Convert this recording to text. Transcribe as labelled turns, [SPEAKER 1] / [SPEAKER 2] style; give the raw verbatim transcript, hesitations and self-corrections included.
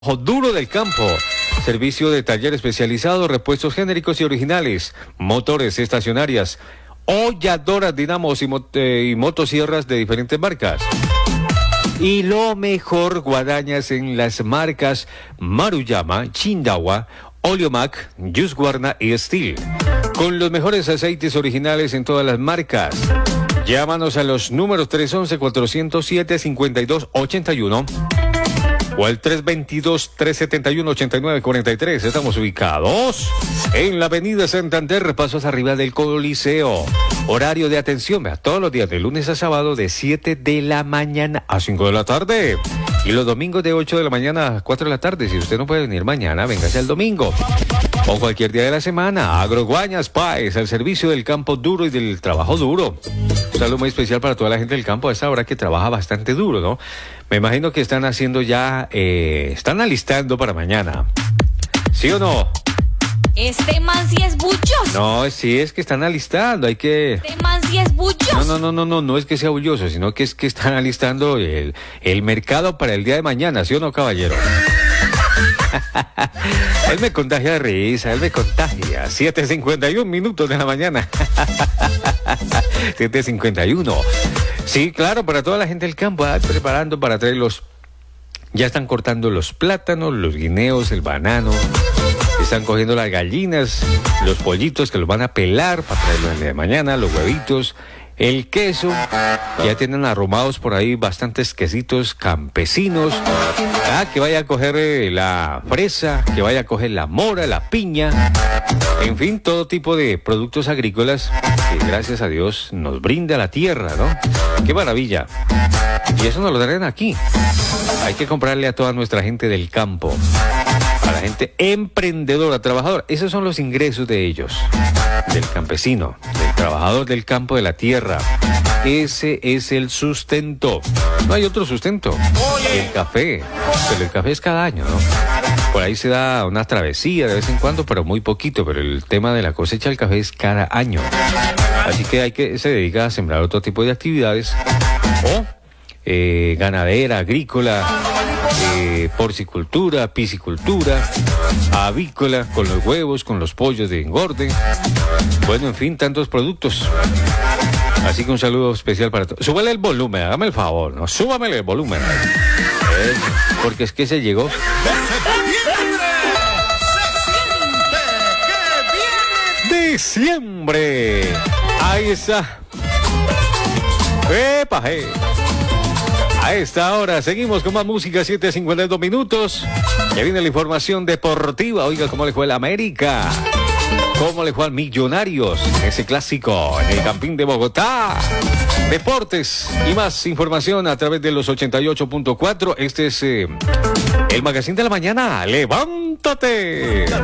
[SPEAKER 1] Duro del campo, servicio de taller especializado, repuestos genéricos y originales, motores estacionarias, holladoras, dinamos y, mot eh, y motosierras de diferentes marcas. Y lo mejor, guadañas en las marcas Maruyama, Chindawa, Oleomac, Husqvarna y Steel. Con los mejores aceites originales en todas las marcas. Llámanos a los números tres once, cuatrocientos siete, cincuenta y dos ochenta y uno. O al tres veintidós, trescientos setenta y uno, ochenta y nueve cuarenta y tres. Estamos ubicados en la avenida Santander, pasos arriba del Coliseo. Horario de atención, vea, todos los días de lunes a sábado de siete de la mañana a cinco de la tarde. Y los domingos de ocho de la mañana a cuatro de la tarde. Si usted no puede venir mañana, véngase el domingo. O cualquier día de la semana. Agroguañas Páez, al servicio del campo duro y del trabajo duro. Un saludo muy especial para toda la gente del campo a esta hora que trabaja bastante duro, ¿no? Me imagino que están haciendo ya, eh, están alistando para mañana. ¿Sí o no?
[SPEAKER 2] Este man sí es bulloso.
[SPEAKER 1] No, sí es que están alistando, hay que...
[SPEAKER 2] Este man sí es bulloso.
[SPEAKER 1] No, no, no, no, no, no es que sea bulloso, sino que es que están alistando el, el mercado para el día de mañana, ¿sí o no, caballero? Él me contagia de risa, él me contagia. siete cincuenta y uno minutos de la mañana. siete cincuenta y uno. Sí, claro, para toda la gente del campo, ah, preparando para traer los... Ya están cortando los plátanos, los guineos, el banano. Están cogiendo las gallinas, los pollitos que los van a pelar para traerlos el día de mañana, los huevitos, el queso. Ya tienen arrumados por ahí bastantes quesitos campesinos. Ah, que vaya a coger eh, la fresa, que vaya a coger la mora, la piña. En fin, todo tipo de productos agrícolas que gracias a Dios nos brinda la tierra, ¿no? ¡Qué maravilla! Y eso nos lo traen aquí. Hay que comprarle a toda nuestra gente del campo. A la gente emprendedora, trabajadora. Esos son los ingresos de ellos, del campesino, del trabajador del campo, de la tierra. Ese es el sustento. No hay otro sustento. El café. Pero el café es cada año, ¿no? Por ahí se da una travesía de vez en cuando, pero muy poquito. Pero el tema de la cosecha del café es cada año. Así que hay que se dedica a sembrar otro tipo de actividades. O eh, ganadera, agrícola. Eh, porcicultura, piscicultura, avícola, con los huevos, con los pollos de engorde. Bueno, en fin, tantos productos. Así que un saludo especial para todos. Súbale el volumen, hágame el favor, ¿no? Súbamele el volumen. Eh, porque es que se llegó. ¡Diciembre! Ahí está. ¡Epa, hey! A esta hora seguimos con más música, siete cincuenta y dos minutos. Ya viene la información deportiva. Oiga, ¿cómo le fue el América? ¿Cómo le fue al Millonarios? Ese clásico en el Campín de Bogotá. Deportes y más información a través de los ochenta y ocho punto cuatro. Este es eh, el Magazine de la Mañana. ¡Levántate!